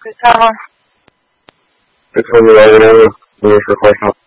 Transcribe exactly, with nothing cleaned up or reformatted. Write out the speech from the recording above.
Good summer. Good summer, I don't know. Where's your question?